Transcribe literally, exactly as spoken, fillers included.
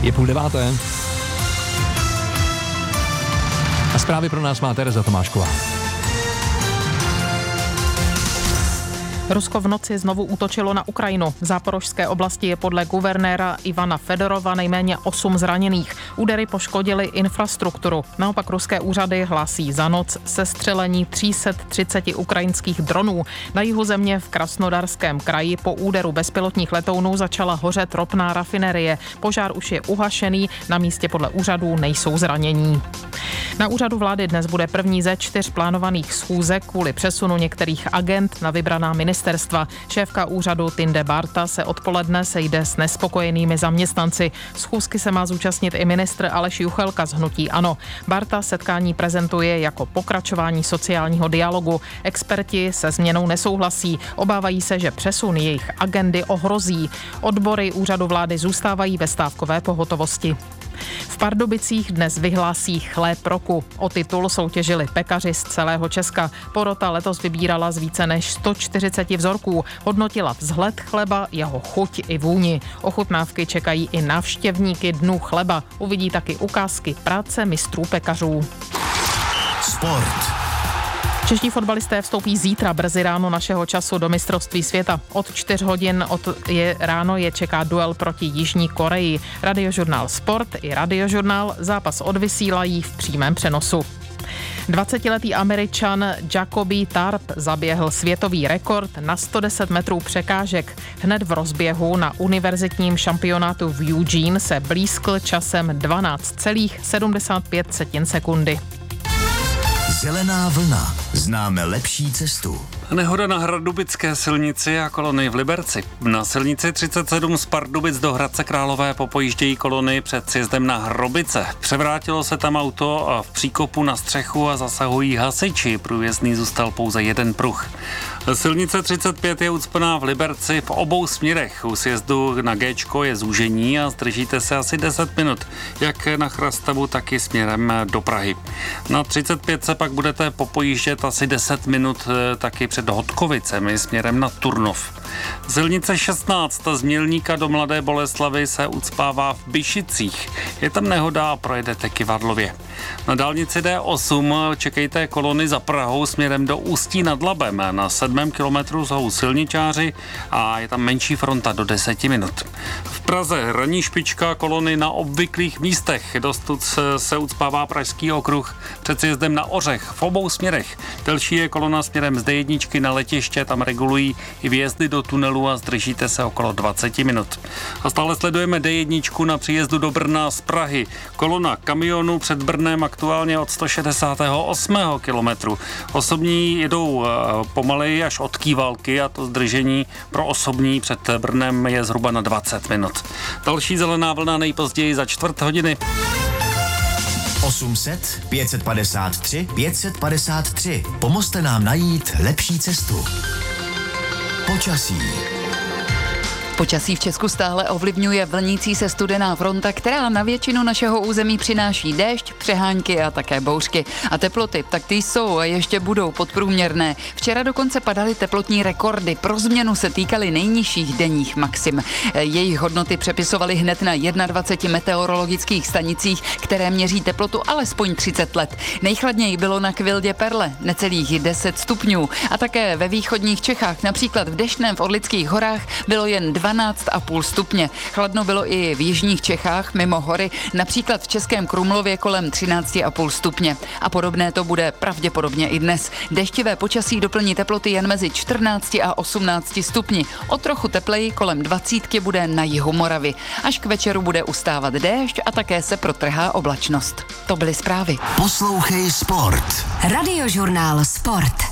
Je půl deváté. A zprávy pro nás má Tereza Tomášková. Rusko v noci znovu útočilo na Ukrajinu. V záporožské oblasti je podle guvernéra Ivana Fedorova nejméně osm zraněných. Údery poškodily infrastrukturu. Naopak ruské úřady hlásí za noc sestřelení tři sta třicet ukrajinských dronů. Na jihu země v Krasnodarském kraji po úderu bezpilotních letounů začala hořet ropná rafinerie. Požár už je uhašený, na místě podle úřadů nejsou zranění. Na úřadu vlády dnes bude první ze čtyř plánovaných schůzek kvůli přesunu některých agent na vybraná ministerstva. Šéfka úřadu Tinde Barta se odpoledne sejde s nespokojenými zaměstnanci. Schůzky se má zúčastnit i ministr Aleš Juchelka z hnutí ANO. Barta setkání prezentuje jako pokračování sociálního dialogu. Experti se změnou nesouhlasí. Obávají se, že přesun jejich agendy ohrozí. Odbory úřadu vlády zůstávají ve stávkové pohotovosti. V Pardubicích dnes vyhlásí chléb roku. O titul soutěžili pekaři z celého Česka. Porota letos vybírala z více než sto čtyřicet vzorků. Hodnotila vzhled chleba, jeho chuť i vůni. Ochutnávky čekají i návštěvníky Dnů chleba. Uvidí taky ukázky práce mistrů pekařů. Sport. Čeští fotbalisté vstoupí zítra brzy ráno našeho času do mistrovství světa. Od čtyř hodin od je, ráno je čeká duel proti Jižní Koreji. Radiožurnál Sport i Radiožurnál zápas odvysílají v přímém přenosu. dvacetiletý Američan Jacoby Tarp zaběhl světový rekord na sto deset metrů překážek. Hned v rozběhu na univerzitním šampionátu v Eugene se blízkl časem dvanáct celá sedmdesát pět sekundy. Zelená vlna. Známe lepší cestu. Nehoda na hradubické silnici a kolony v Liberci. Na silnici třicet sedm z Pardubic do Hradce Králové popojíždějí kolony před sjezdem na Hrobice. Převrátilo se tam auto v příkopu na střechu a zasahují hasiči. Průjezdný zůstal pouze jeden pruh. Silnice třicet pět je ucpaná v Liberci v obou směrech. U sjezdu na Géčko je zúžení a zdržíte se asi deset minut, jak na Chrastavu, tak i směrem do Prahy. Na třicet pět se pak budete popojíždět asi deset minut taky před Hodkovicemi směrem na Turnov. Silnice šestnáct z Mělníka do Mladé Boleslavi se ucpává v Byšicích. Je tam nehoda a projedete Kyvadlově. Na dálnici D osm čekejte kolony za Prahou směrem do Ústí nad Labem. Na sedmém kilometru jsou silničáři a je tam menší fronta do deseti minut. V Praze ranní špička, kolony na obvyklých místech. Dostud se ucpává Pražský okruh před sjezdem na Ořech v obou směrech. Delší je kolona směrem z D jedna na letiště, tam regulují i vjezdy do tunelu a zdržíte se okolo dvacet minut. A stále sledujeme D jedna na příjezdu do Brna z Prahy. Kolona kamionů před Brnem aktuálně od sto šedesátého osmého kilometru. Osobní jedou pomaleji až od Kývalky a to zdržení pro osobní před Brnem je zhruba na dvacet minut. Další zelená vlna nejpozději za čtvrt hodiny. osm set, pět set padesát tři, pět set padesát tři. Pomozte nám najít lepší cestu. Počasí. Počasí v Česku stále ovlivňuje vlnící se studená fronta, která na většinu našeho území přináší déšť, přehánky a také bouřky. A teploty, tak ty jsou a ještě budou podprůměrné. Včera dokonce padaly teplotní rekordy. Pro změnu se týkaly nejnižších denních maxim. Jejich hodnoty přepisovaly hned na dvaceti jedné meteorologických stanicích, které měří teplotu alespoň třicet let. Nejchladněji bylo na Kvildě Perle, necelých deset stupňů. A také ve východních Čechách, například v Deštném v Orlických horách, bylo jen dvanáct a půl stupně. Chladno bylo i v jižních Čechách, mimo hory, například v Českém Krumlově kolem třináct a půl stupně. A podobné to bude pravděpodobně i dnes. Deštivé počasí doplní teploty jen mezi čtrnácti a osmnácti stupni. O trochu tepleji kolem dvacítky bude na jihu Moravy. Až k večeru bude ustávat déšť a také se protrhá oblačnost. To byly zprávy. Poslouchej Sport. Radiožurnál Sport.